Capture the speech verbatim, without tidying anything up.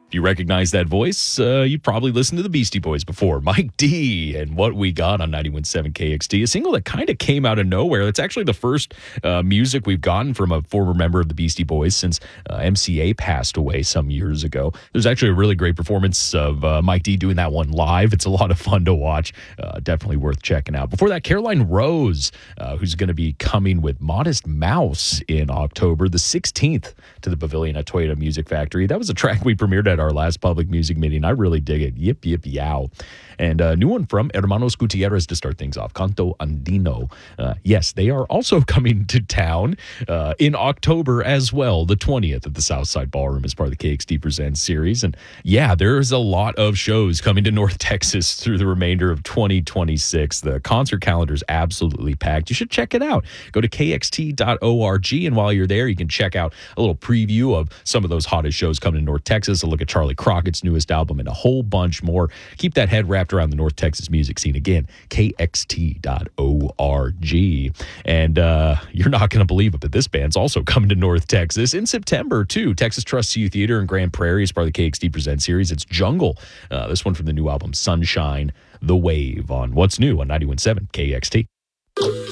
If you recognize that voice, uh, you probably listened to the Beastie Boys before. Mike D and What We Got on ninety-one point seven K X T, a single that kind of came out of nowhere. It's actually the first uh, music we've gotten from a former member of the Beastie Boys since uh, M C A passed away some years ago. There's actually a really great performance of uh, Mike D doing that one live. It's a lot of fun to watch. Uh, definitely worth checking out. Before that, Caroline Rose, uh, who's going to be coming with Modest Mouse in October the sixteenth to the Pavilion at Toyota Music Factory. That was a track we premiered at our last public music meeting. I really dig it. Yip, yip, yow. And a new one from Hermanos Gutierrez to start things off, Canto Andino. Uh, yes, they are also coming to town uh, in October as well, the twentieth at the Southside Ballroom as part of the K X T Presents series. And yeah, there's a lot of shows coming to North Texas through the remainder of twenty twenty-six. The concert calendar is absolutely packed. You should check it out. Go to K X T dot org, and while you're there, you can check out a little preview of some of those hottest shows coming to North Texas, a look at Charlie Crockett's newest album, and a whole bunch more. Keep that head wrapped around the North Texas music scene. Again, K X T dot org. And uh, you're not going to believe it, but this band's also coming to North Texas in September, too. Texas Trust C U Theater in Grand Prairie is part of the K X T Presents series. It's Jungle. Uh, this one from the new album, Sunshine, The Wave, on What's New on ninety-one point seven K X T.